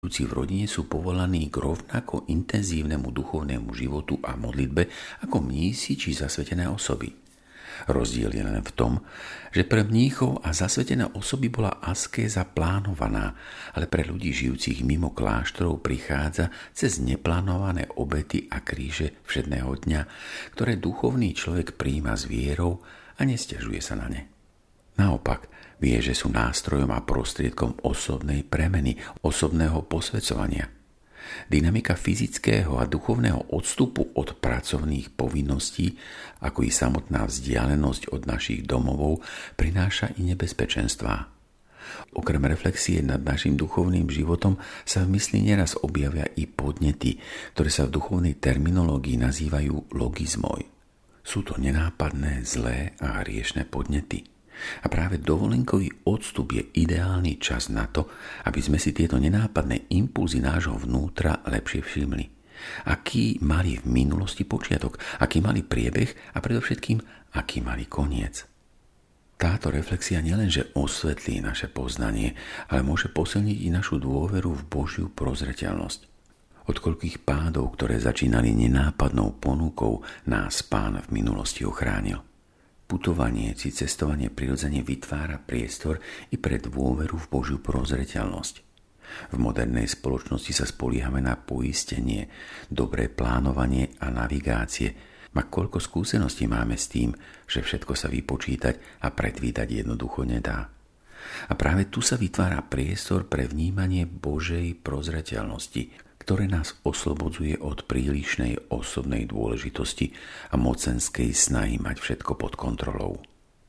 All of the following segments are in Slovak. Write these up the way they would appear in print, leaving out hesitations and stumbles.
Žijúci v rodine sú povolaní k rovnako intenzívnemu duchovnému životu a modlitbe ako mnísi či zasvetené osoby. Rozdiel je len v tom, že pre mníchov a zasvetené osoby bola askéza plánovaná, ale pre ľudí žijúcich mimo kláštorov prichádza cez neplánované obety a kríže všedného dňa, ktoré duchovný človek prijíma s vierou a nesťažuje sa na ne. Naopak, vie, že sú nástrojom a prostriedkom osobnej premeny, osobného posväcovania. Dynamika fyzického a duchovného odstupu od pracovných povinností, ako i samotná vzdialenosť od našich domovov, prináša i nebezpečenstvá. Okrem reflexie nad našim duchovným životom sa v mysli neraz objavia i podnety, ktoré sa v duchovnej terminológii nazývajú logizmoj. Sú to nenápadné, zlé a hriešne podnety. A práve dovolenkový odstup je ideálny čas na to, aby sme si tieto nenápadné impulzy nášho vnútra lepšie všimli. Aký mali v minulosti počiatok, aký mali priebeh a predovšetkým, aký mali koniec. Táto reflexia nielenže osvetlí naše poznanie, ale môže posilniť i našu dôveru v Božiu prozreteľnosť. Od koľkých pádov, ktoré začínali nenápadnou ponukou, nás Pán v minulosti ochránil. Putovanie či cestovanie prirodzene vytvára priestor i pre dôveru v Božiu prozreteľnosť. V modernej spoločnosti sa spoliehame na poistenie, dobré plánovanie a navigácie. A koľko skúseností máme s tým, že všetko sa vypočítať a predvídať jednoducho nedá. A práve tu sa vytvára priestor pre vnímanie Božej prozreteľnosti, ktoré nás oslobodzuje od prílišnej osobnej dôležitosti a mocenskej snahy mať všetko pod kontrolou.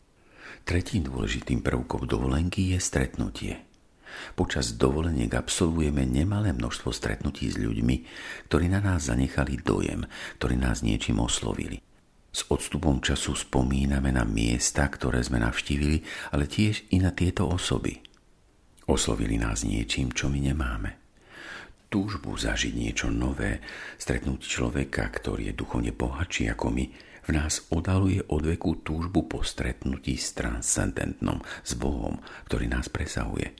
Tretím dôležitým prvkom dovolenky je stretnutie. Počas dovoleniek absolvujeme nemalé množstvo stretnutí s ľuďmi, ktorí na nás zanechali dojem, ktorí nás niečím oslovili. S odstupom času spomíname na miesta, ktoré sme navštívili, ale tiež i na tieto osoby. Oslovili nás niečím, čo my nemáme. Túžbu zažiť niečo nové, stretnúť človeka, ktorý je duchovne bohatší ako my, v nás odhaluje od veku túžbu po stretnutí s transcendentnom, s Bohom, ktorý nás presahuje.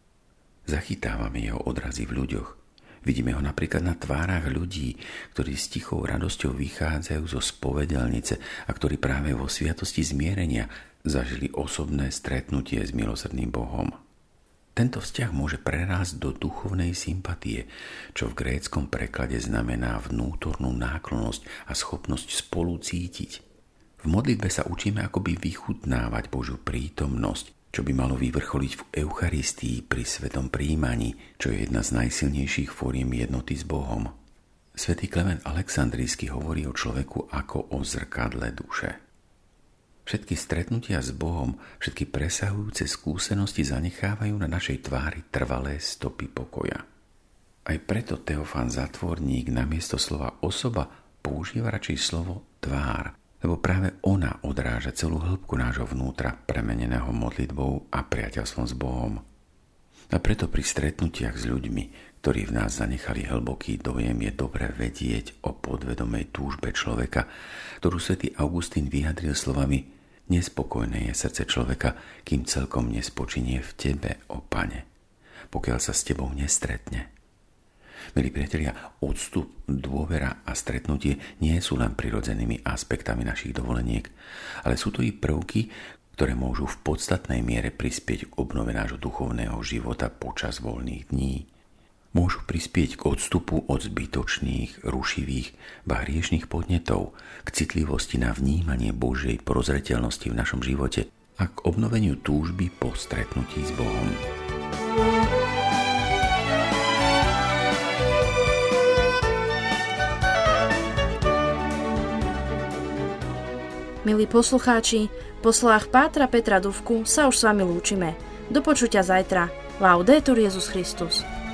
Zachytávame jeho odrazy v ľuďoch. Vidíme ho napríklad na tvárach ľudí, ktorí s tichou radosťou vychádzajú zo spovedelnice a ktorí práve vo sviatosti zmierenia zažili osobné stretnutie s milosrdným Bohom. Tento vzťah môže prerásť do duchovnej sympatie, čo v gréckom preklade znamená vnútornú náklonnosť a schopnosť spolu cítiť. V modlitbe sa učíme akoby vychutnávať Božiu prítomnosť, čo by malo vyvrcholiť v Eucharistii pri svetom prijímaní, čo je jedna z najsilnejších fóriem jednoty s Bohom. Svätý Klement Alexandrijský hovorí o človeku ako o zrkadle duše. Všetky stretnutia s Bohom, všetky presahujúce skúsenosti zanechávajú na našej tvári trvalé stopy pokoja. Aj preto Teofán Zatvorník namiesto slova osoba používa radšej slovo tvár, lebo práve ona odráža celú hĺbku nášho vnútra premeneného modlitbou a priateľstvom s Bohom. A preto pri stretnutiach s ľuďmi, ktorí v nás zanechali hlboký dojem, je dobre vedieť o podvedomej túžbe človeka, ktorú svätý Augustín vyjadril slovami: Nespokojné je srdce človeka, kým celkom nespočinie v tebe, ó Pane, pokiaľ sa s tebou nestretne. Milí priatelia, odstup, dôvera a stretnutie nie sú len prirodzenými aspektami našich dovoleniek, ale sú to i prvky, ktoré môžu v podstatnej miere prispieť k obnove nášho duchovného života počas voľných dní. Môžu prispieť k odstupu od zbytočných, rušivých, ba hriešnych podnetov, k citlivosti na vnímanie Božej prozreteľnosti v našom živote a k obnoveniu túžby po stretnutí s Bohom. Milí poslucháči, po slovách pátra Petra Dufku sa už s vami lúčime. Do počutia zajtra. Laudetur Jesus Christus.